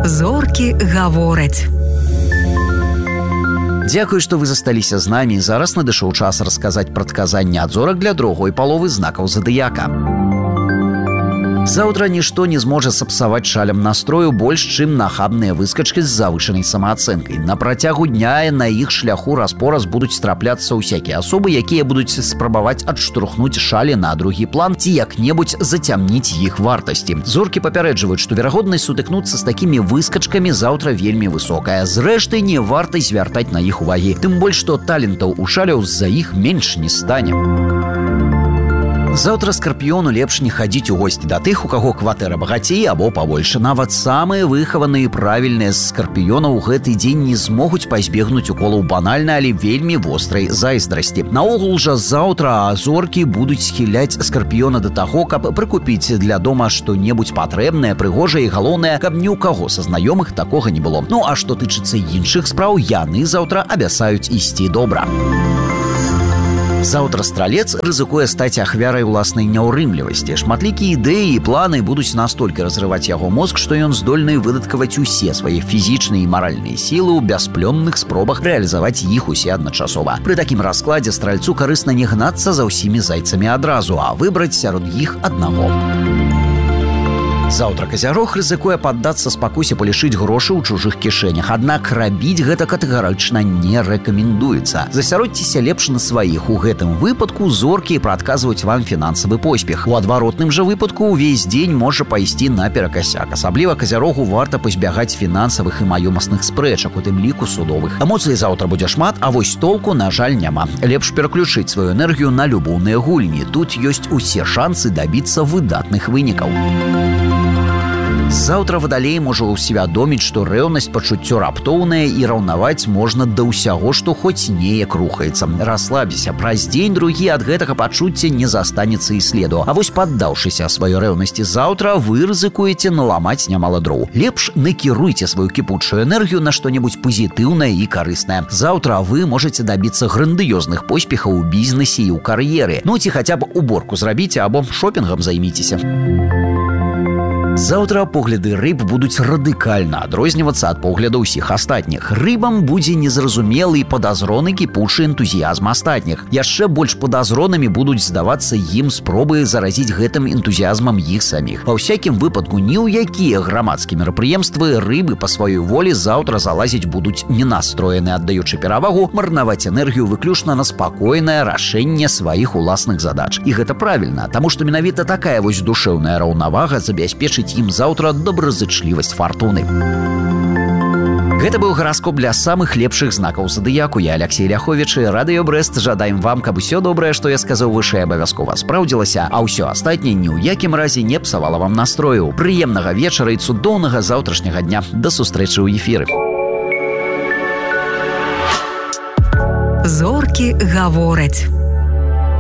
Зоркі гавораць. Дзякую, што вы засталіся з намі. Зараз надышоў час расказаць прадказанні ад зорак для другой паловы знакаў задыяка. Заўтра нішто не зможа сапсаваць шалям настрою больш, чым нахабныя выскачкі з завышанай самаацэнкай. На працягу дня на іх шляху раз-пораз будуць трапляцца ўсякія асобы, якія будуць спрабаваць адштурхнуць шалі на другі план ці як-небудзь зацямніць іх вартасці. Зоркі папярэджваюць, што верагоднасць сутыкнуцца з такімі выскачкамі заўтра вельмі высокая. Зрэшты, не варта звяртаць на іх увагі. Тым больш, што талентаў у шаляў з-за іх менш не стане. Заўтра скарпіёну лепш не хадзіць у госці да тых, у каго кватэра багацей або пабольш. Нават самыя выхаваныя і правільныя з скарпіёнаў у гэты дзень не змогуць пазбегнуць уколаў банальнай, але вельмі вострай зайздрасці. Наогул жа заўтра зоркі будуць схіляць скарпіёна да таго, каб прыкупіць для дома што-небудзь патрэбнае, прыгожае і галоўнае, каб ні ў каго са знаёмых такога не было. Ну а што тычыцца іншых спраў, яны заўтра абяцаюць ісці добра. Заўтра стралец рызыкуе стаць ахвярай уласнай няўрымлівасці. Шматлікія ідэі і планы будуць настолькі разрываць яго мозг, што ён здольны выдаткаваць усе свае фізічныя і маральныя сілы ў бясплённых спробах рэалізаваць іх усе адначасова. Пры такім раскладзе стральцу карысна не гнацца за ўсімі зайцамі адразу, а выбраць сярод іх аднаго. Заўтра казярог рызыкуе паддацца спакусе палішыць грошы ў чужых кішэнях, аднак рабіць гэта катэгарычна не рэкамендуецца. Засяродзьцеся лепш на сваіх. У гэтым выпадку зоркі прадказваюць вам фінансавы поспех. У адваротным жа выпадку ўвесь дзень можа пайсці наперакасяк. Асабліва казярогу варта пазбягаць фінансавых і маёмасных спрэчак, у тым ліку судовых. Эмоцый заўтра будзе шмат, а вось толку, на жаль, няма. Лепш пераключыць сваю энергію на любоўныя гульні. Тут ёсць усе шансы дабіцца выдатных вынікаў. Заўтра вадалей можа ўсвядоміць, што рэўнасць пачуццё раптоўнае і раўнаваць можна да ўсяго, што хоць неяк рухаецца. Расслабьцеся, праз дзень-другі ад гэтага пачуцця не застанецца і следу. А вось паддаўшыся сваёй рэўнасці заўтра, вы рызыкуеце наламаць нямала дроў. Лепш накіруйце сваю кіпучую энергію на што-небудзь пазітыўнае і карыснае. Заўтра вы можаце дабіцца грандыёзных поспехаў у бізнесе і ў кар'еры. Ну ці хаця б уборку зрабіце або шопінгам займіцеся. Заўтра погляды рыб будуць радыкальна адрознівацца ад погляда ўсіх астатніх. Рыбам будзе незразумелы і падазроны кіпучы энтузіязм астатніх. Яшчэ больш падазронымі будуць здавацца ім спробы заразіць гэтым энтузіязмам іх саміх. Ва ўсякім выпадку ні ў якія грамадскія мерапрыемствы рыбы па сваёй волі заўтра залазіць будуць не настроены, аддаючы перавагу марнаваць энергію выключна на спакойнае рашэнне сваіх уласных задач. І гэта правільна, таму што менавіта такая вось душэўная раўнавага забяспечыць ім заўтра добразычлівасць фартуны. Гэта быў гараскоп для самых лепшых знакаў задыяку. Я Алексей Ляховіч, Радыё Брэст. Жадаем вам, каб усё добрае, што я сказаў вышэй, абавязкова спраўдзілася, а ўсё астатняе ні ў якім разе не псавала вам настрою. Прыемнага вечара і цудоўнага заўтрашняга дня. Да сустрэчы ў эфіры. Зоркі гавораць.